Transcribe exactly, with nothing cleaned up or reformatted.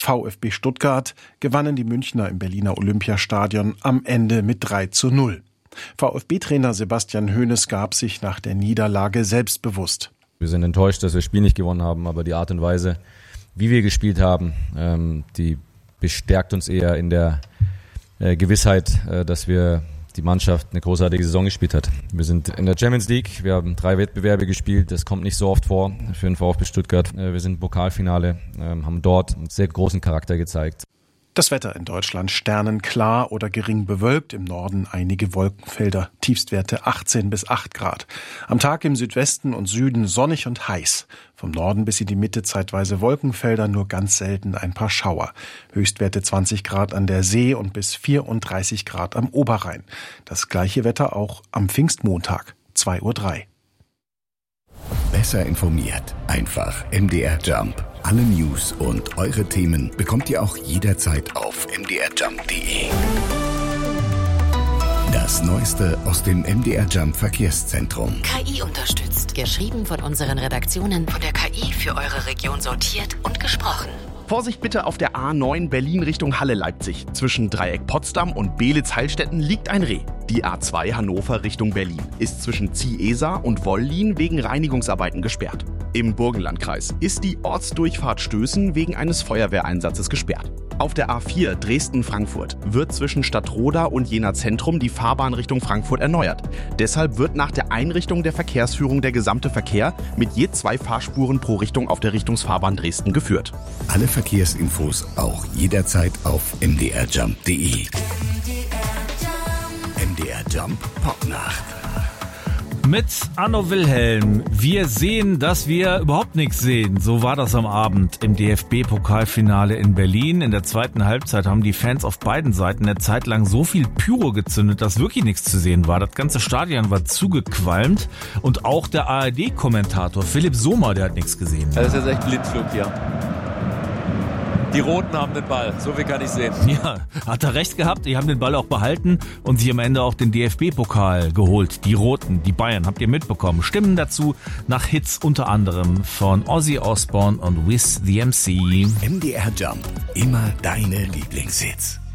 VfB Stuttgart gewannen die Münchner im Berliner Olympiastadion am Ende mit drei zu null. VfB-Trainer Sebastian Hoeneß gab sich nach der Niederlage selbstbewusst. Wir sind enttäuscht, dass wir das Spiel nicht gewonnen haben, aber die Art und Weise, wie wir gespielt haben, ähm, die bestärkt uns eher in der äh, Gewissheit, äh, dass wir die Mannschaft eine großartige Saison gespielt hat. Wir sind in der Champions League, wir haben drei Wettbewerbe gespielt, das kommt nicht so oft vor für den VfB Stuttgart. Wir sind im Pokalfinale, haben dort einen sehr großen Charakter gezeigt. Das Wetter in Deutschland sternenklar oder gering bewölkt, im Norden einige Wolkenfelder, Tiefstwerte achtzehn bis acht Grad. Am Tag im Südwesten und Süden sonnig und heiß. Vom Norden bis in die Mitte zeitweise Wolkenfelder, nur ganz selten ein paar Schauer. Höchstwerte zwanzig Grad an der See und bis vierunddreißig Grad am Oberrhein. Das gleiche Wetter auch am Pfingstmontag, zwei Uhr drei. Besser informiert, einfach M D R Jump. Alle News und eure Themen bekommt ihr auch jederzeit auf m d r jump punkt d e. Das Neueste aus dem M D R Jump Verkehrszentrum. K I unterstützt. Geschrieben von unseren Redaktionen, von der K I für eure Region sortiert und gesprochen. Vorsicht bitte auf der A neun Berlin Richtung Halle-Leipzig. Zwischen Dreieck Potsdam und Beelitz-Heilstätten liegt ein Reh. Die A zwei Hannover Richtung Berlin ist zwischen Ziehesar und Wollin wegen Reinigungsarbeiten gesperrt. Im Burgenlandkreis ist die Ortsdurchfahrt Stößen wegen eines Feuerwehreinsatzes gesperrt. Auf der A vier Dresden-Frankfurt wird zwischen Stadtroda und Jena Zentrum die Fahrbahn Richtung Frankfurt erneuert. Deshalb wird nach der Einrichtung der Verkehrsführung der gesamte Verkehr mit je zwei Fahrspuren pro Richtung auf der Richtungsfahrbahn Dresden geführt. Alle Verkehrsinfos auch jederzeit auf m d r jump punkt d e. M D R Jump Popnacht. Mit Anno Wilhelm. Wir sehen, dass wir überhaupt nichts sehen. So war das am Abend im D F B-Pokalfinale in Berlin. In der zweiten Halbzeit haben die Fans auf beiden Seiten eine Zeit lang so viel Pyro gezündet, dass wirklich nichts zu sehen war. Das ganze Stadion war zugequalmt. Und auch der A R D-Kommentator Philipp Sommer, der hat nichts gesehen. Das ist jetzt echt Blindflug hier. Die Roten haben den Ball, so viel kann ich sehen. Ja, hat er recht gehabt. Die haben den Ball auch behalten und sich am Ende auch den D F B-Pokal geholt. Die Roten, die Bayern, habt ihr mitbekommen. Stimmen dazu nach Hits unter anderem von Ozzy Osbourne und Wiz the M C. M D R Jump, immer deine Lieblingshits.